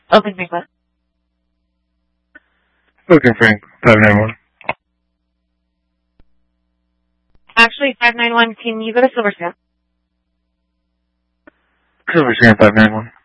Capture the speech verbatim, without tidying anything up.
Open Franklin. Looking Frank, five nine one. Actually, five nine one, can you go to Silver Sand? Silver Sand, five nine one.